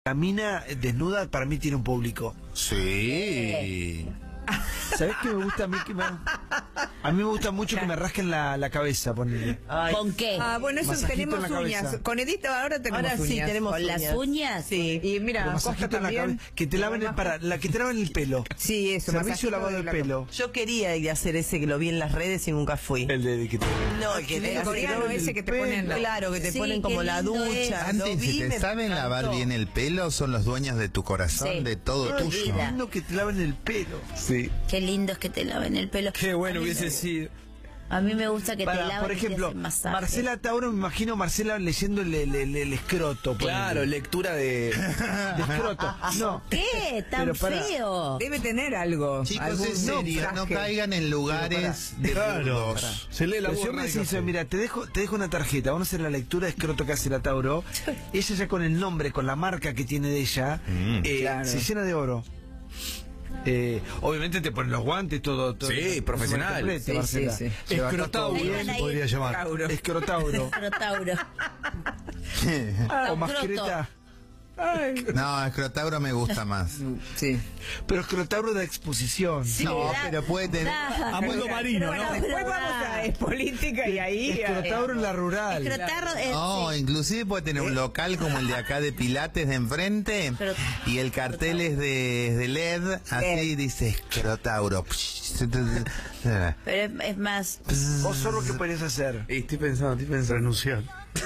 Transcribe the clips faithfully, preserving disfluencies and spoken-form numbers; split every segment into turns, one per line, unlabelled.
Camina desnuda, para mí tiene un público.
Sí.
¿Sabés qué me gusta a mí? Que me... A mí me gusta mucho que me rasquen la, la cabeza, ponele.
Ay.
¿Con qué?
Ah, bueno, eso
Masajito
tenemos
en la
uñas.
cabeza.
Con Edith ahora tenemos
Ahora
uñas.
sí tenemos
¿Con
uñas.
las uñas?
Sí, y mira,
Pero
Costa
masajito en la
también.
cabeza. Que te laven el, para, la que te laven el pelo.
Sí, eso.
Servicio
masajito
lavado de
la-
pelo.
Yo quería ir a hacer ese que lo vi en las redes y nunca fui.
El de que te...
No,
Ay,
que
qué
el
lindo,
coreano
te
ese
laven
que
el
te ponen
pelo.
Claro, que te
Sí,
ponen como
qué
la
lindo
ducha.
es.
Lo
Antes,
vi,
si te
me
saben
encantó.
lavar bien el pelo, son los dueños de tu corazón,
Sí.
de todo
Ay,
tuyo.
qué lindo que te laven el pelo.
Sí.
Qué lindo es que te laven el pelo.
Qué bueno
A mí
hubiese
me-
sido.
A mí me gusta que te
Para,
laven
por
y te
ejemplo,
hacen masaje.
Marcela Tauro, me imagino Marcela leyendo el, el, el, el escroto.
Claro,
ponele.
lectura de...
De escroto. No.
¿Qué? ¿Tan
Pero para-
feo?
Debe tener algo.
Chicos,
algún
en serio, no
traje.
caigan en lugares de
Claro.
burdos.
Se lee la
Pero si yo
borra
me
de
decís,
café.
mira, te dejo, te dejo una tarjeta, vamos a hacer la lectura de escroto que hace la Tauro. Ella ya con el nombre, con la marca que tiene de ella,
Mm.
eh,
Claro.
se llena de oro. Eh, obviamente te ponen los guantes, todo. todo
Sí,
todo
profesional.
completo,
Sí,
Marcela.
sí,
Se va a estar todo
Escrotauro
bien.
se podría llamar.
Tauro.
Escrotauro.
Pero Tauro.
O mascleta.
Ay.
No, escrotauro me gusta más.
Sí.
Pero escrotauro de exposición.
Sí,
No,
da-
pero puede tener-
da-
A mundo marino,
Bueno,
¿no?
después vamos a es política y ahí.
Escrotauro en la rural.
Escrotarro, eh,
No,
sí.
inclusive puede tener un local como el de acá de Pilates de enfrente
Pero-
y el cartel es de, es de L E D, así dice escrotauro.
Pero es, es más...
¿Vos solo qué podrías hacer?
Y estoy pensando, estoy pensando.
Renunciar.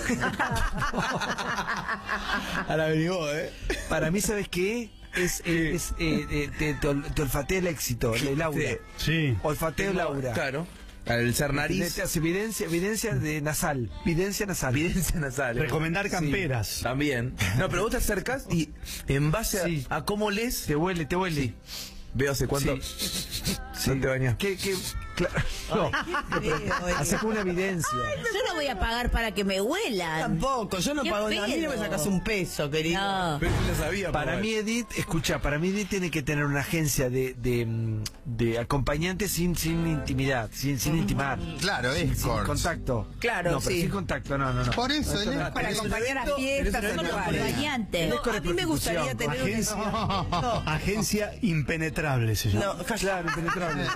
A la averiguó, ¿eh?
Para mí, ¿sabes qué? Es, eh, es eh, eh, te, te, ol- te olfatea el éxito, de Laura.
Sí.
Olfateo Laura.
Claro. Al ser nariz.
Te hace evidencia, evidencia de nasal. Evidencia nasal.
Evidencia nasal.
Recomendar camperas.
También. No, pero vos te acercas y en base a,
Sí.
a cómo lees,
Te huele, te huele.
veo hace cuánto
Sí.
no te bañas.
¿Qué, qué? Claro. No, hace como una evidencia.
Yo no voy a pagar para que me huelan.
Tampoco, yo no
¿Qué
pago nada. A mí no me
pedo?
sacas un peso, querido.
No.
Pero yo lo sabía.
Para
Pablo.
mí, Edith, escucha, para mí Edith tiene que tener una agencia de, de, mm, de acompañantes sin, sin intimidad, sin, sin intimar.
Claro,
Sin, sin
escorts.
contacto.
Claro,
no, pero
sí.
sin contacto, no, no, no.
Por eso,
Esto
él
no-
es-
Para
Pero
acompañar a
pero
fiestas
eso
en
no
Con los
es
lugares.
acompañantes.
No, a mí me gustaría tener
Agencia,
un...
agencia impenetrable se llama.
No,
Claro, impenetrable.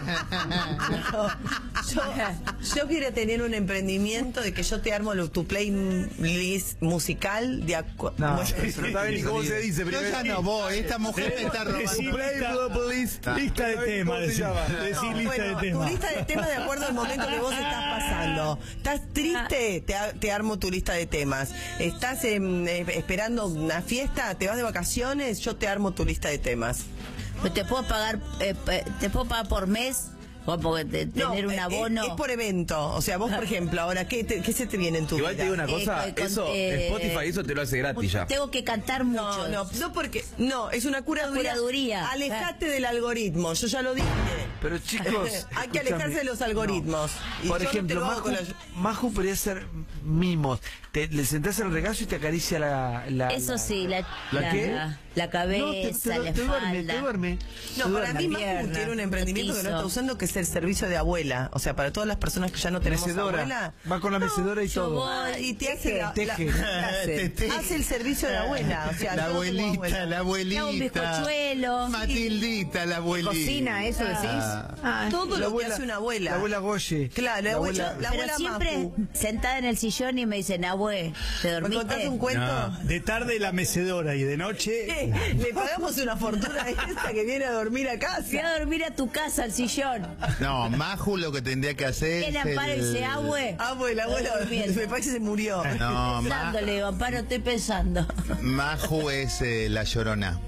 yo, yo quería tener un emprendimiento de que yo te armo lo- tu playlist musical de acu-
No,
Bueno,
eso no está bien ni cómo se dice.
Yo
primero.
ya no voy, esta mujer me está
Decí
robando.
lista, lista de temas. Decí, decí
no,
lista
bueno,
de
tu
temas.
lista de temas de acuerdo al momento que vos estás pasando. ¿Estás triste? Te, a- te armo tu lista de temas. ¿Estás em, eh, esperando una fiesta? ¿Te vas de vacaciones? Yo te armo tu lista de temas.
Pero te puedo pagar, eh, pe- te puedo pagar por mes, o porque te-
No,
tener un
eh,
abono.
Es, es por evento. O sea, vos, por ejemplo, ahora, ¿qué, te- qué se te viene en tu
Igual te
vida?
digo una cosa,
Eh, con-
eso,
eh,
Spotify, eso te lo hace gratis ya.
Tengo que cantar mucho.
No, no, no porque no, es una curaduría.
curaduría.
Alejate del algoritmo, yo ya lo dije.
Pero chicos,
Hay que
escúchame.
alejarse de los algoritmos. Y
Por
yo no te
ejemplo,
lo hago
Maju,
con la-
Maju podría ser mimos. Te, le sentás en el regazo y te acaricia la... la
Eso
la-
sí, la,
¿La
la,
qué?
la, la cabeza,
No, te, te,
la
te duerme,
espalda.
te duerme.
No,
te
para
duerme.
mí Maju
pierna,
tiene un emprendimiento que no
piso.
está usando, que es el servicio de abuela. O sea, para todas las personas que ya no tenemos
Mecedora.
abuela.
Va con la mecedora y
yo
todo.
voy.
Ah, y te hace la,
Teje.
la-
Te teje.
hace el servicio de abuela. O sea,
La
yo no tengo
abuelita,
abuela.
la abuelita.
un bizcochuelo.
Matildita, la abuelita.
Cocina, eso decís. Ah,
Todo
La
lo que hace una abuela.
La abuela Goye.
Claro, la abuela- la
Pero
abuela
siempre
Mapu.
sentada en el sillón y me dicen, abue, ¿te
¿Me
dormiste?
contás un cuento?
No, de tarde la mecedora y de noche.
Eh, Le pagamos una fortuna a esta que viene a dormir a
Fui
casa.
a dormir a tu casa, al sillón.
No, Maju lo que tendría que hacer
Viene
es
Amparo y
el-
dice, abue.
Abuela, abuela,
Durmiendo.
me parece que se murió.
No, Ma-
Pensando, le digo, Amparo, estoy pensando.
Maju es eh, la llorona.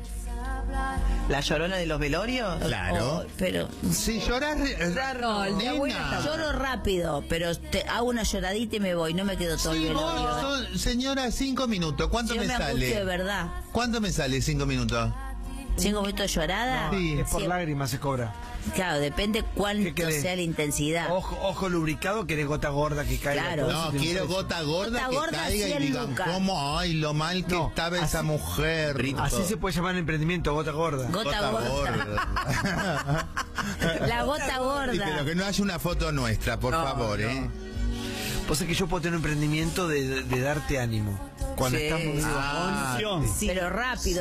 ¿La llorona de los velorios?
Claro.
Oh, pero
Si lloras, eh,
no, mi
nena.
abuela está- lloro rápido, pero te, hago una lloradita y me voy, no me quedo todo el
Sí,
velorio.
vos, son- señora, cinco minutos. ¿Cuánto
Yo
me
me angustio de
sale?
verdad.
¿Cuánto me sale cinco minutos?
¿Cinco minutos de llorada?
Sí,
Es por
Sí,
lágrimas se cobra.
Claro, depende
¿Qué
cuánto
querés?
sea la intensidad.
Ojo, ojo lubricado, querés gota gorda que caiga.
Claro.
Todo
No,
eso tiene
quiero
un precio.
gota gorda
Gota
que
gorda,
caiga y
cien
digan,
lucas.
¿cómo? Ay, lo mal que
No,
estaba
así-
esa mujer.
Así se puede llamar el emprendimiento, gota gorda.
Gota gorda. La gota
Sí,
gorda.
pero que no haya una foto nuestra, por
No,
favor,
no.
¿eh?
Vos sabés que yo puedo tener un emprendimiento de, de- de darte ánimo. Cuando
Sí.
estás muy
Ah,
bajón,
Acción.
Sí.
Pero rápido.